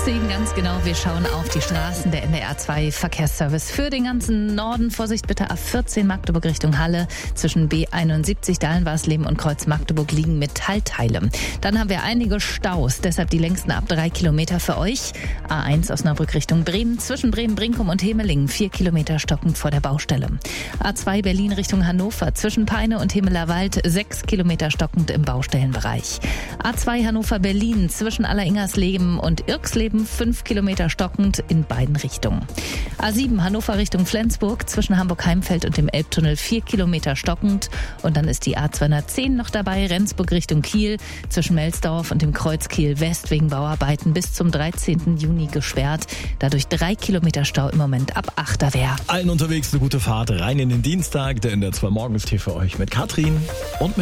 Sehen ganz genau, wir schauen auf die Straßen. Der NDR 2 Verkehrsservice für den ganzen Norden. Vorsicht bitte A14 Magdeburg Richtung Halle. Zwischen B71 Dahlenwarsleben und Kreuz Magdeburg liegen Metallteile. Dann haben wir einige Staus, deshalb die längsten ab 3 Kilometer für euch. A1 Osnabrück Richtung Bremen, zwischen Bremen-Brinkum und Hemelingen 4 Kilometer stockend vor der Baustelle. A2 Berlin Richtung Hannover, zwischen Peine und Hemelerwald 6 Kilometer stockend im Baustellenbereich. A2 Hannover-Berlin, zwischen Alleringersleben und Irksleben 5 Kilometer stockend in beiden Richtungen. A7 Hannover Richtung Flensburg, zwischen Hamburg-Heimfeld und dem Elbtunnel 4 Kilometer stockend. Und dann ist die A210 noch dabei, Rendsburg Richtung Kiel, zwischen Melsdorf und dem Kreuz Kiel-West wegen Bauarbeiten bis zum 13. Juni gesperrt. Dadurch 3 Kilometer Stau im Moment ab 8. Wehr. Allen unterwegs eine gute Fahrt rein in den Dienstag. Der NDR 2 Morgenstee für euch mit Katrin und mit